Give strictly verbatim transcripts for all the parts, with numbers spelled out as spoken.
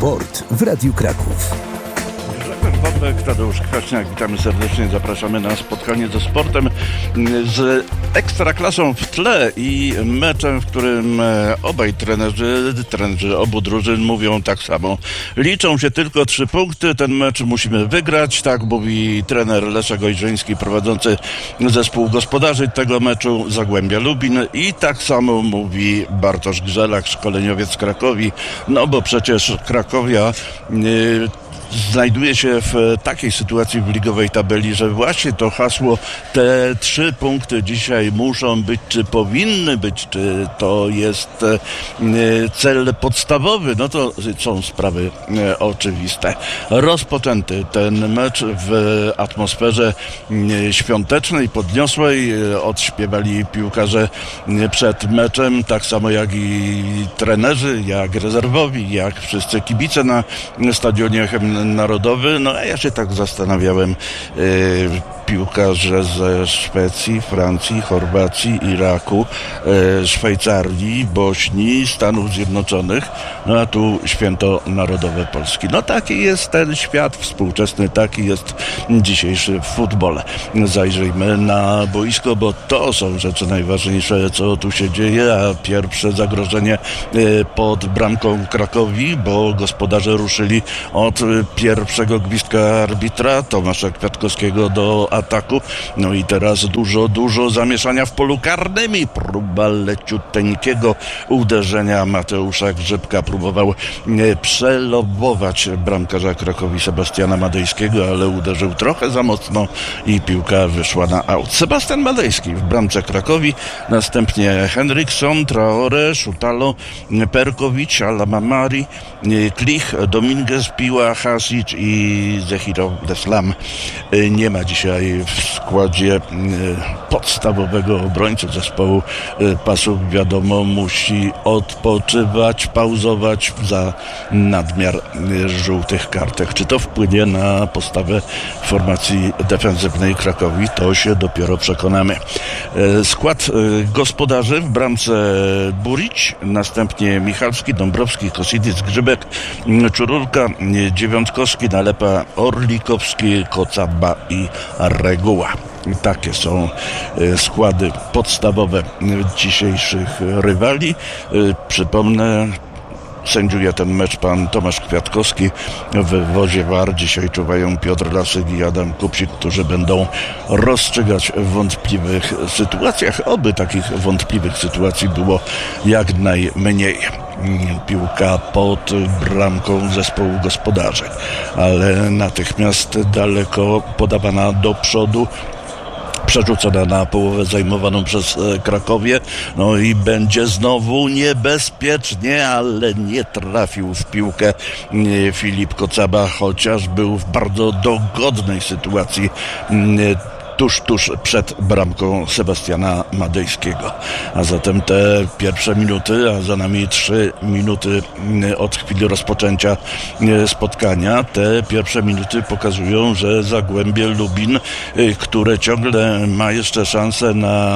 Sport w Radiu Kraków. Bobek, Tadeusz Kwaśniak, witamy serdecznie, zapraszamy na spotkanie ze sportem, z ekstraklasą w tle i meczem, w którym obaj trenerzy, trenerzy obu drużyn mówią tak samo. Liczą się tylko trzy punkty, ten mecz musimy wygrać, tak mówi trener Leszek Ojrzyński, prowadzący zespół gospodarzy tego meczu Zagłębia Lubin, i tak samo mówi Bartosz Grzelak, szkoleniowiec z Krakowi, no bo przecież Krakowia yy, znajduje się w takiej sytuacji w ligowej tabeli, że właśnie to hasło, te trzy punkty dzisiaj muszą być, czy powinny być, czy to jest cel podstawowy, no to są sprawy oczywiste. Rozpoczęty ten mecz w atmosferze świątecznej, podniosłej, odśpiewali piłkarze przed meczem, tak samo jak i trenerzy, jak rezerwowi, jak wszyscy kibice na stadionie Hymn Narodowy. No a ja się tak zastanawiałem, yy, piłkarze ze Szwecji, Francji, Chorwacji, Iraku, yy, Szwajcarii, Bośni, Stanów Zjednoczonych, no a tu święto narodowe Polski. No taki jest ten świat współczesny, taki jest dzisiejszy w futbole. Zajrzyjmy na boisko, bo to są rzeczy najważniejsze, co tu się dzieje, a pierwsze zagrożenie yy, pod bramką Krakowi, bo gospodarze ruszyli od pierwszego gwizdka arbitra Tomasza Kwiatkowskiego do ataku. No i teraz dużo, dużo zamieszania w polu karnym i próba leciuteńkiego uderzenia Mateusza Grzybka. Próbował przelobować bramkarza Krakowi Sebastiana Madejskiego, ale uderzył trochę za mocno i piłka wyszła na aut. Sebastian Madejski w bramce Krakowi, następnie Henriksson, Traore, Szutalo, Perkowicz, Alamamari, Klich, Dominguez, Piła, Hasic i Zehiro Deslam. Nie ma dzisiaj w składzie podstawowego obrońcy zespołu Pasów. Wiadomo, musi odpoczywać, pauzować za nadmiar żółtych kartek. Czy to wpłynie na postawę formacji defensywnej Krakowi? To się dopiero przekonamy. Skład gospodarzy: w bramce Burić, następnie Michalski, Dąbrowski, Kosidyc, Grzybek, Czururka, Dziewiątkowski, Nalepa, Orlikowski, Kocaba i Reguła. Takie są składy podstawowe dzisiejszych rywali. Przypomnę, sędziuje ten mecz pan Tomasz Kwiatkowski. W wozie V A R dzisiaj czuwają Piotr Lasek i Adam Kupsik, którzy będą rozstrzygać w wątpliwych sytuacjach. Oby takich wątpliwych sytuacji było jak najmniej. Piłka pod bramką zespołu gospodarzy, ale natychmiast daleko podawana do przodu, przerzucona na połowę zajmowaną przez Krakowię, no i będzie znowu niebezpiecznie, ale nie trafił w piłkę Filip Kocaba, chociaż był w bardzo dogodnej sytuacji tuż, tuż przed bramką Sebastiana Madejskiego. A zatem te pierwsze minuty, a za nami trzy minuty od chwili rozpoczęcia spotkania, te pierwsze minuty pokazują, że Zagłębie Lubin, które ciągle ma jeszcze szansę na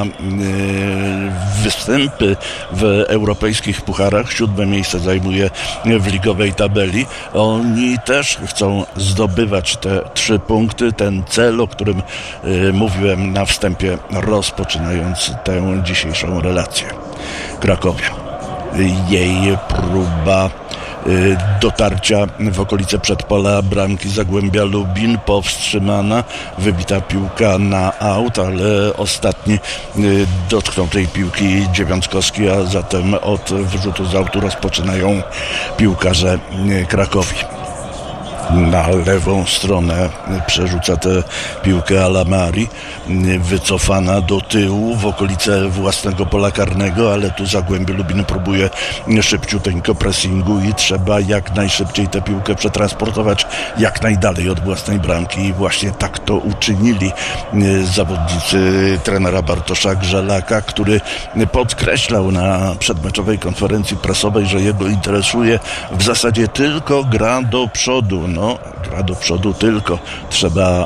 występy w europejskich pucharach, siódme miejsce zajmuje w ligowej tabeli, oni też chcą zdobywać te trzy punkty, ten cel, o którym mówiłem na wstępie, rozpoczynając tę dzisiejszą relację. Krakowia. Jej próba dotarcia w okolice przedpola bramki Zagłębia Lubin powstrzymana, wybita piłka na aut, ale ostatni dotknął tej piłki Dziewiątkowski, a zatem od wyrzutu z autu rozpoczynają piłkarze Krakowi. Na lewą stronę przerzuca tę piłkę Alamari, wycofana do tyłu w okolice własnego pola karnego, ale tu Zagłębie Lubin próbuje szybciuteńko pressingu i trzeba jak najszybciej tę piłkę przetransportować jak najdalej od własnej bramki, i właśnie tak to uczynili zawodnicy trenera Bartosza Grzelaka, który podkreślał na przedmeczowej konferencji prasowej, że jego interesuje w zasadzie tylko gra do przodu. No, gra do przodu tylko. Trzeba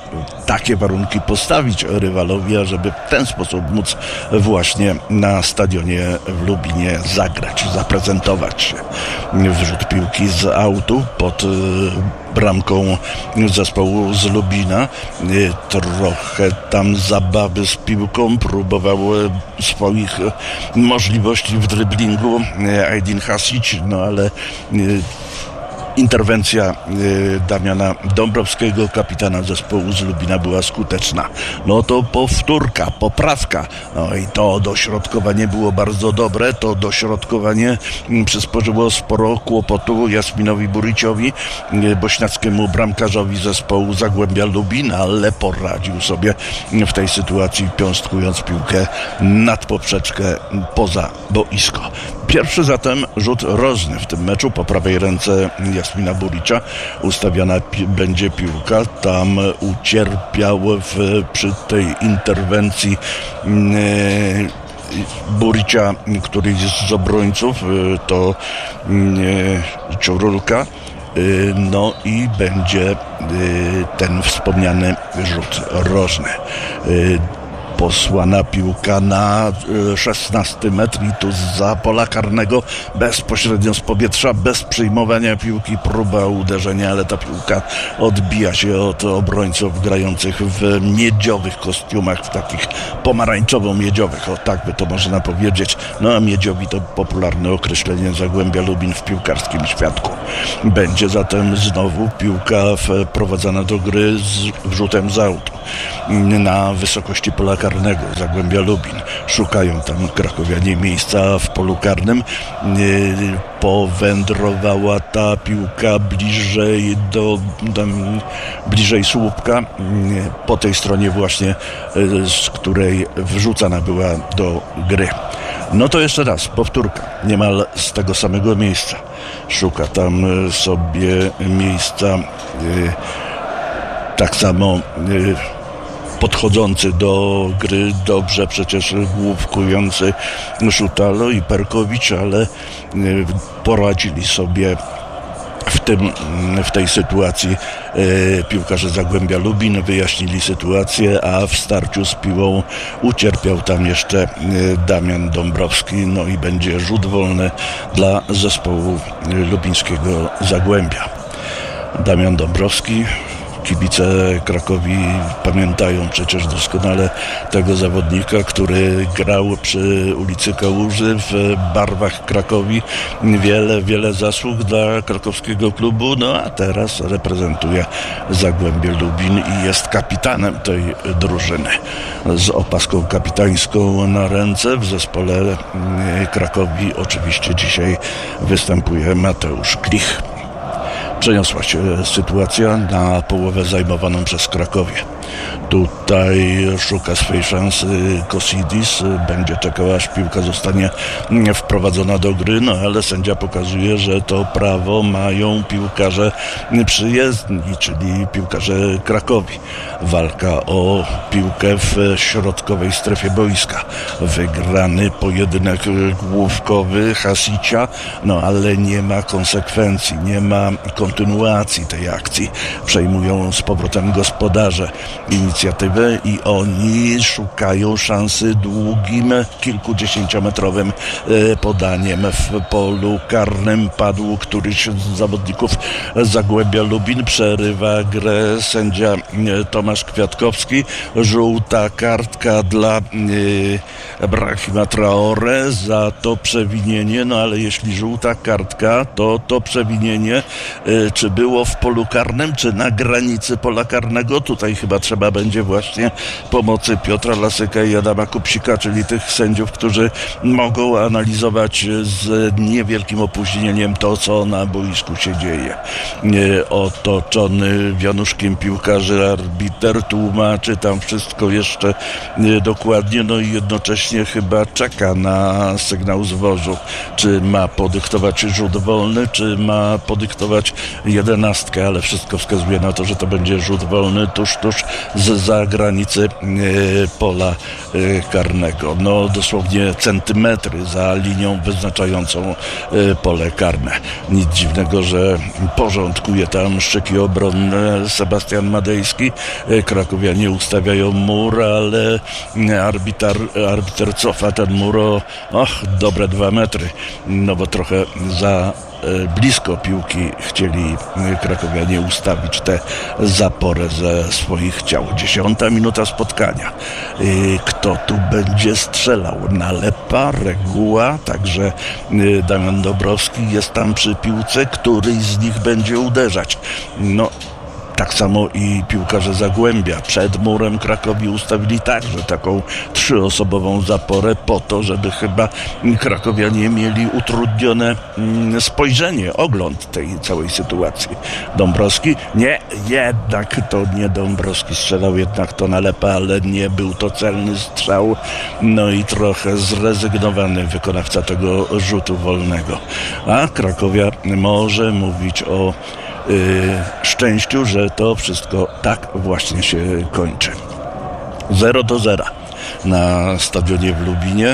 takie warunki postawić rywalowi, ażeby w ten sposób móc właśnie na stadionie w Lubinie zagrać, zaprezentować się. Wrzut piłki z autu pod bramką zespołu z Lubina. Trochę tam zabawy z piłką, próbował swoich możliwości w dryblingu Aydin Hasic, no ale interwencja Damiana Dąbrowskiego, kapitana zespołu z Lubina, była skuteczna. No to powtórka, poprawka. No i to dośrodkowanie było bardzo dobre. To dośrodkowanie przysporzyło sporo kłopotu Jasminowi Buriciowi, bośniackiemu bramkarzowi zespołu Zagłębia Lubin, ale poradził sobie w tej sytuacji, piąstkując piłkę nad poprzeczkę poza boisko. Pierwszy zatem rzut rożny w tym meczu po prawej ręce Jasmina Buricia. Ustawiana pi- będzie piłka. Tam ucierpiał w, przy tej interwencji yy, Buricia któryś z obrońców, yy, to yy, Ciurulka. Yy, no i będzie yy, ten wspomniany rzut rożny. Yy, Posłana piłka na szesnasty metr i tu zza pola karnego bezpośrednio z powietrza, bez przyjmowania piłki, próba uderzenia, ale ta piłka odbija się od obrońców grających w miedziowych kostiumach, w takich pomarańczowo-miedziowych, o tak by to można powiedzieć. No a miedziowi to popularne określenie Zagłębia Lubin w piłkarskim świadku. Będzie zatem znowu piłka wprowadzana do gry z wrzutem z autu na wysokości pola karnego Zagłębia Lubin. Szukają tam krakowianie miejsca w polu karnym. Powędrowała ta piłka bliżej do, do bliżej słupka, po tej stronie właśnie, z której wrzucana była do gry. No to jeszcze raz, powtórka, niemal z tego samego miejsca. Szuka tam sobie miejsca tak samo podchodzący do gry dobrze przecież główkujący Szutalo i Perkowicz, ale poradzili sobie w tym, w tej sytuacji e, piłkarze Zagłębia Lubin, wyjaśnili sytuację, a w starciu z piłą ucierpiał tam jeszcze e, Damian Dąbrowski, no i będzie rzut wolny dla zespołu lubińskiego Zagłębia. Damian Dąbrowski. Kibice Krakowi pamiętają przecież doskonale tego zawodnika, który grał przy ulicy Kałuży w barwach Krakowi. Wiele, wiele zasług dla krakowskiego klubu, no a teraz reprezentuje Zagłębie Lubin i jest kapitanem tej drużyny. Z opaską kapitańską na ręce w zespole Krakowi oczywiście dzisiaj występuje Mateusz Klich. Przeniosła się sytuacja na połowę zajmowaną przez Krakowie. Tutaj szuka swej szansy Kosidis, będzie czekał, aż piłka zostanie wprowadzona do gry, no ale sędzia pokazuje, że to prawo mają piłkarze przyjezdni, czyli piłkarze Krakowi. Walka o piłkę w środkowej strefie boiska. Wygrany pojedynek główkowy Hasicia, no ale nie ma konsekwencji, nie ma kontynuacji tej akcji. Przejmują z powrotem gospodarze inicjatywę i oni szukają szansy długim, kilkudziesięciometrowym podaniem. W polu karnym padł któryś z zawodników Zagłębia Lubin, przerywa grę sędzia Tomasz Kwiatkowski. Żółta kartka dla Brahima Traore za to przewinienie, no ale jeśli żółta kartka, to to przewinienie czy było w polu karnym, czy na granicy pola karnego? Tutaj chyba trzeba będzie właśnie pomocy Piotra Lasyka i Adama Kupsika, czyli tych sędziów, którzy mogą analizować z niewielkim opóźnieniem to, co na boisku się dzieje. Otoczony wianuszkiem piłkarzy arbiter tłumaczy tam wszystko jeszcze dokładnie, no i jednocześnie chyba czeka na sygnał z wozu, czy ma podyktować rzut wolny, czy ma podyktować jedenastkę, ale wszystko wskazuje na to, że to będzie rzut wolny tuż, tuż z zagranicy pola karnego. No dosłownie centymetry za linią wyznaczającą pole karne. Nic dziwnego, że porządkuje tam szczyki obronne Sebastian Madejski. Krakowianie ustawiają mur, ale arbiter, arbiter cofa ten mur o och, dobre dwa metry. No bo trochę za blisko piłki chcieli krakowianie ustawić tę zaporę ze swoich ciał. Dziesiąta minuta spotkania. Kto tu będzie strzelał? Nalepa, Reguła, także Damian Dąbrowski jest tam przy piłce. Któryś z nich będzie uderzać? No, tak samo i piłkarze Zagłębia. Przed murem Krakowi ustawili także taką trzyosobową zaporę po to, żeby chyba krakowianie mieli utrudnione spojrzenie, ogląd tej całej sytuacji. Dąbrowski? Nie, jednak to nie Dąbrowski strzelał, jednak to Nalepa, ale nie był to celny strzał. No i trochę zrezygnowany wykonawca tego rzutu wolnego. A Krakowia może mówić o Yy, szczęściu, że to wszystko tak właśnie się kończy. zero do zera na stadionie w Lubinie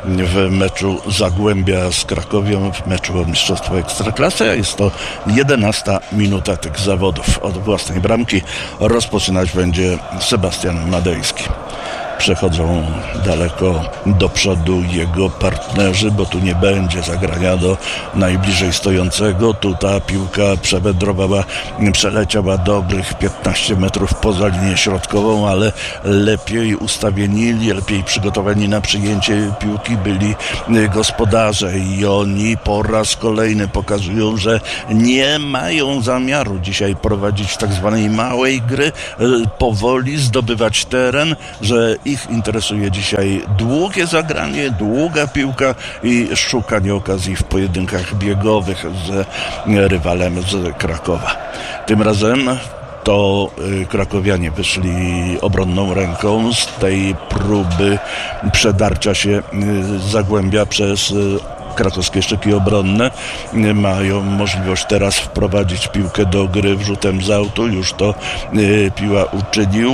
w meczu Zagłębia z Krakowią, w meczu o mistrzostwo Ekstraklasy, a jest to jedenasta minuta tych zawodów. Od własnej bramki rozpoczynać będzie Sebastian Madejski. Przechodzą daleko do przodu jego partnerzy, bo tu nie będzie zagrania do najbliżej stojącego. Tu ta piłka przewędrowała, przeleciała dobrych piętnaście metrów poza linię środkową, ale lepiej ustawieni, lepiej przygotowani na przyjęcie piłki byli gospodarze i oni po raz kolejny pokazują, że nie mają zamiaru dzisiaj prowadzić tak zwanej małej gry, powoli zdobywać teren, że ich interesuje dzisiaj długie zagranie, długa piłka i szukanie okazji w pojedynkach biegowych z rywalem z Krakowa. Tym razem to krakowianie wyszli obronną ręką z tej próby przedarcia się Zagłębia przez krakowskie szczyki obronne. Mają możliwość teraz wprowadzić piłkę do gry wrzutem z autu. Już to y, Piła uczynił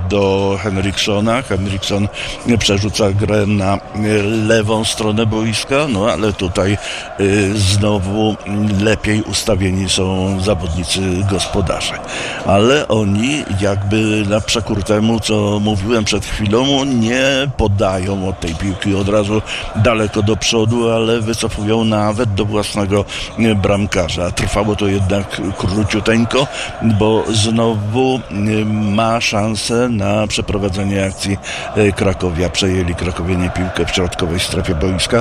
do Henrikssona. Henriksson przerzuca grę na y, lewą stronę boiska, no ale tutaj y, znowu lepiej ustawieni są zawodnicy gospodarze. Ale oni jakby na przekór temu, co mówiłem przed chwilą, nie podają od tej piłki od razu daleko do przodu, ale wycofują nawet do własnego bramkarza. Trwało to jednak króciuteńko, bo znowu ma szansę na przeprowadzenie akcji Krakowia. Przejęli krakowianie piłkę w środkowej strefie boiska.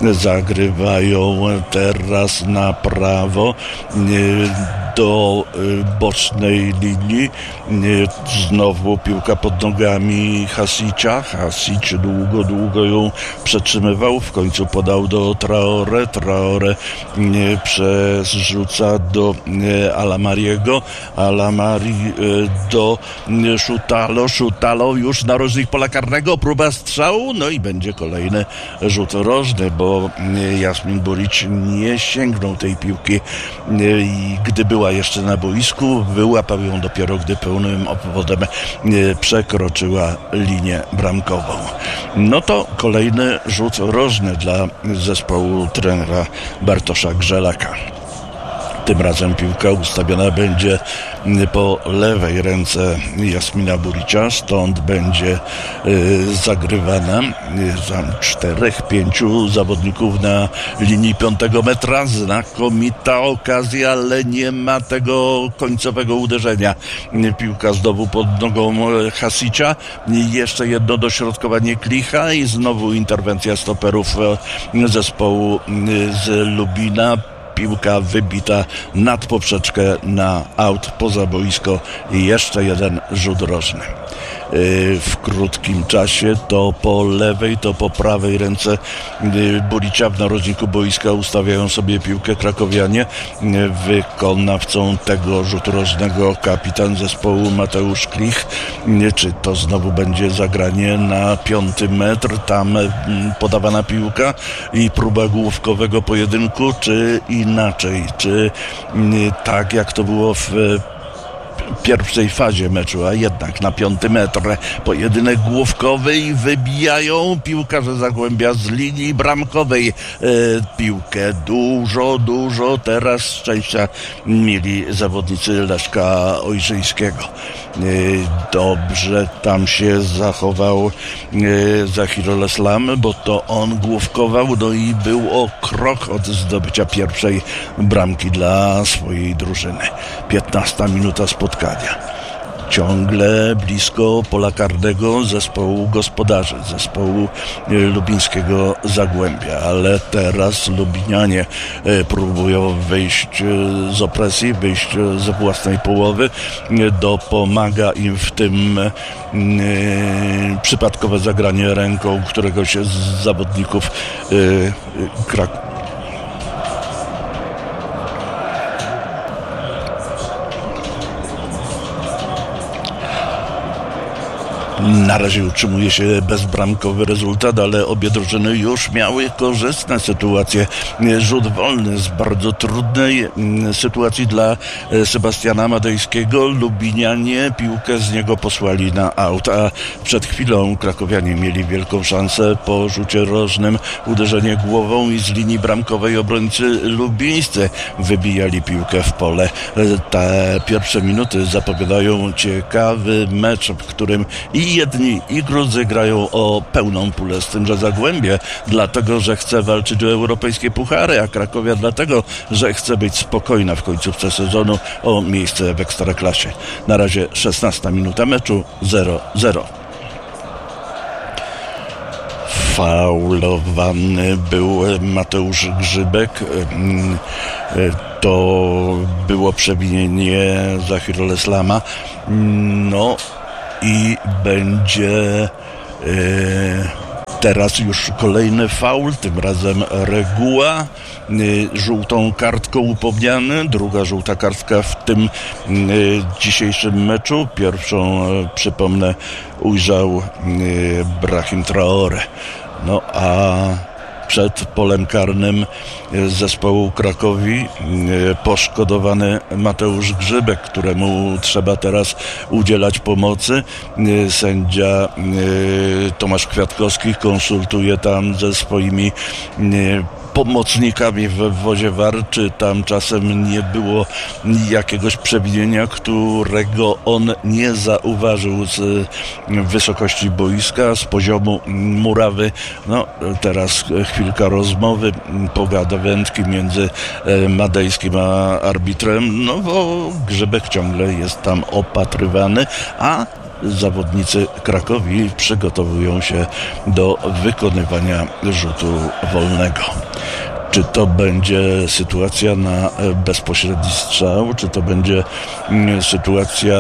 Zagrywają teraz na prawo do bocznej linii. Znowu piłka pod nogami Hasicia. Hasic długo, długo ją przetrzymywał. W końcu podał do Traore. Traore przerzuca do Alamariego. Alamari do Szutalo. Szutalo już narożnik pola karnego. Próba strzału. No i będzie kolejny rzut rożny, bo Jasmin Burić nie sięgnął tej piłki i gdy była jeszcze na boisku, wyłapał ją dopiero, gdy pełnym obwodem przekroczyła linię bramkową. No to kolejny rzut rożny dla zespołu trenera Bartosza Grzelaka. Tym razem piłka ustawiona będzie po lewej ręce Jasmina Buricia, stąd będzie y, zagrywana za czterech, pięciu zawodników na linii piątego metra. Znakomita okazja, ale nie ma tego końcowego uderzenia. Piłka znowu pod nogą Hasicia. Jeszcze jedno dośrodkowanie Klicha i znowu interwencja stoperów zespołu z Lubina. Piłka wybita nad poprzeczkę na aut poza boisko i jeszcze jeden rzut rożny. W krótkim czasie to po lewej, to po prawej ręce Buricia w narożniku boiska ustawiają sobie piłkę krakowianie. Wykonawcą tego rzutu rożnego kapitan zespołu Mateusz Klich. Czy to znowu będzie zagranie na piąty metr, tam podawana piłka i próba główkowego pojedynku, czy inaczej, czy tak jak to było w pierwszej fazie meczu, a jednak na piąty metr pojedynek główkowy i wybijają piłkarze Zagłębia z linii bramkowej e, piłkę. Dużo, dużo teraz szczęścia mieli zawodnicy Leszka Ojrzyńskiego. E, dobrze tam się zachował e, Zahirul Islam, bo to on główkował, no i był o krok od zdobycia pierwszej bramki dla swojej drużyny. piętnasta minuta spotkania. Ciągle blisko pola karnego zespołu gospodarzy, zespołu lubińskiego Zagłębia, ale teraz Lubinianie próbują wyjść z opresji, wyjść z własnej połowy. Dopomaga im w tym przypadkowe zagranie ręką któregoś z zawodników Krakowa. Na razie utrzymuje się bezbramkowy rezultat, ale obie drużyny już miały korzystne sytuacje. Rzut wolny z bardzo trudnej sytuacji dla Sebastiana Madejskiego. Lubinianie piłkę z niego posłali na aut, a przed chwilą krakowianie mieli wielką szansę po rzucie rożnym. Uderzenie głową i z linii bramkowej obrońcy lubińscy wybijali piłkę w pole. Te pierwsze minuty zapowiadają ciekawy mecz, w którym i jedni i drudzy grają o pełną pulę, z tym, że Zagłębie dlatego, że chce walczyć o europejskie puchary, a Krakowia dlatego, że chce być spokojna w końcówce sezonu o miejsce w Ekstraklasie. Na razie szesnasta minuta meczu, zero zero. Faulowany był Mateusz Grzybek. To było przewinienie Zahirul Islama. No i będzie yy, teraz już kolejny faul, tym razem reguła, yy, żółtą kartką upomniany, druga żółta kartka w tym yy, dzisiejszym meczu. Pierwszą, yy, przypomnę, ujrzał yy, Brahim Traore. No a przed polem karnym zespołu Krakowi poszkodowany Mateusz Grzybek, któremu trzeba teraz udzielać pomocy. Sędzia Tomasz Kwiatkowski konsultuje tam ze swoimi pomocnikami w wozie V A R, czy tam czasem nie było jakiegoś przewinienia, którego on nie zauważył z wysokości boiska, z poziomu murawy. No teraz chwilka rozmowy, pogadawędki między Madejskim a arbitrem, no bo Grzybek ciągle jest tam opatrywany, a zawodnicy Krakowi przygotowują się do wykonywania rzutu wolnego. Czy to będzie sytuacja na bezpośredni strzał, czy to będzie sytuacja,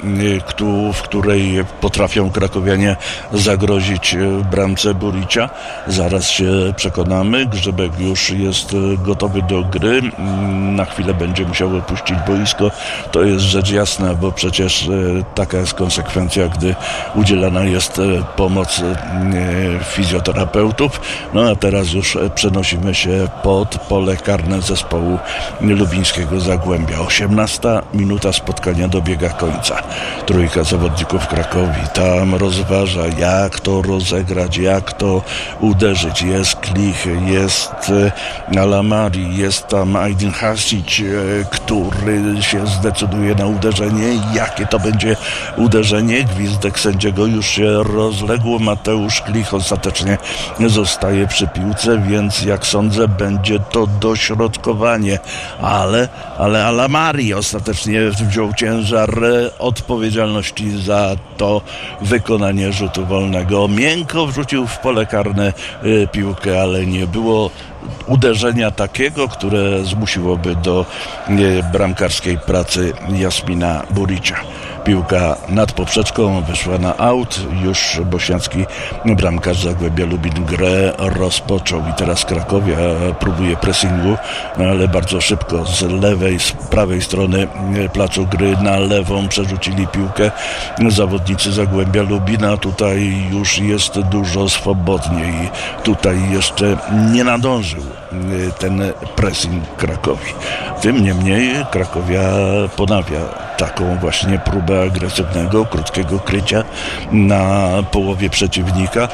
w której potrafią krakowianie zagrozić bramce Buricia? Zaraz się przekonamy. Grzybek już jest gotowy do gry. Na chwilę będzie musiał opuścić boisko. To jest rzecz jasna, bo przecież taka jest konsekwencja, gdy udzielana jest pomoc fizjoterapeutów. No a teraz już przenosimy się pod pole karne zespołu lubińskiego Zagłębia. osiemnasta minuta spotkania dobiega końca. Trójka zawodników Krakowi tam rozważa, jak to rozegrać, jak to uderzyć. Jest Klich, jest Alamari, jest tam Aydin Hasic, który się zdecyduje na uderzenie. Jakie to będzie uderzenie? Gwizdek sędziego już się rozległ. Mateusz Klich ostatecznie zostaje przy piłce, więc jak sądzę, będzie to dośrodkowanie, ale, ale Alamari ostatecznie wziął ciężar odpowiedzialności za to wykonanie rzutu wolnego. Miękko wrzucił w pole karne y, piłkę, ale nie było uderzenia takiego, które zmusiłoby do y, bramkarskiej pracy Jasmina Buricia. Piłka nad poprzeczką wyszła na aut. Już bośniacki bramkarz Zagłębia Lubin grę rozpoczął i teraz Krakowia próbuje pressingu, ale bardzo szybko z lewej, z prawej strony placu gry na lewą przerzucili piłkę zawodnicy Zagłębia Lubina. Tutaj już jest dużo swobodniej. Tutaj jeszcze nie nadążył ten pressing Krakowi. Tym niemniej Krakowia ponawia taką właśnie próbę agresywnego, krótkiego krycia na połowie przeciwnika.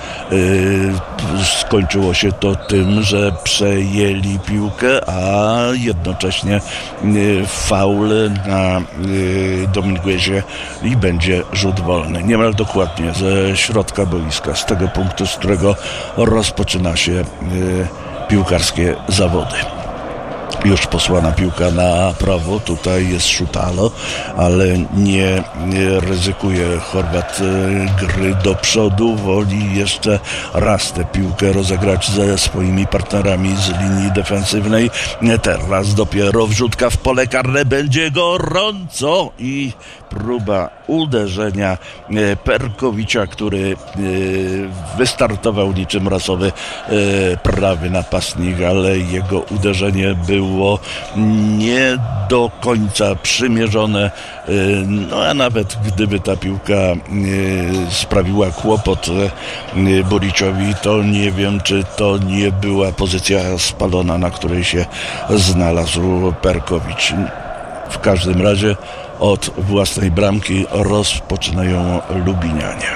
Skończyło się to tym, że przejęli piłkę, a jednocześnie faul na Dominguezie i będzie rzut wolny. Niemal dokładnie ze środka boiska, z tego punktu, z którego rozpoczyna się piłkarskie zawody. Już posłana piłka na prawo, tutaj jest Szutalo, ale nie, nie ryzykuje Chorwat gry do przodu, woli jeszcze raz tę piłkę rozegrać ze swoimi partnerami z linii defensywnej. Teraz dopiero wrzutka w pole karne, będzie gorąco i próba uderzenia Perkowicza, który wystartował niczym rasowy prawy napastnik, ale jego uderzenie było nie do końca przymierzone, no a nawet gdyby ta piłka sprawiła kłopot Buriciowi, to nie wiem, czy to nie była pozycja spalona, na której się znalazł Perkowicz. W każdym razie od własnej bramki rozpoczynają Lubinianie.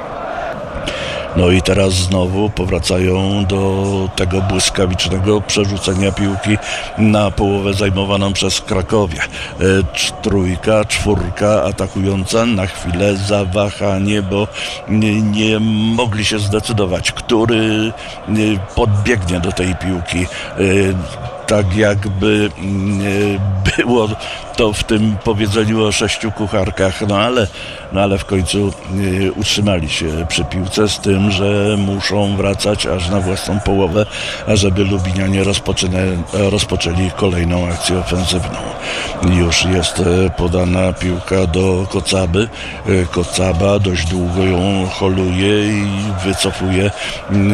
No i teraz znowu powracają do tego błyskawicznego przerzucenia piłki na połowę zajmowaną przez Krakowie. Trójka, czwórka atakująca, na chwilę zawahanie, bo nie, nie mogli się zdecydować, który podbiegnie do tej piłki. Tak jakby było to w tym powiedzeniu o sześciu kucharkach, no ale, no ale w końcu utrzymali się przy piłce, z tym, że muszą wracać aż na własną połowę, ażeby Lubinianie rozpoczęli kolejną akcję ofensywną. Już jest podana piłka do Kocaby. Kocaba dość długo ją holuje i wycofuje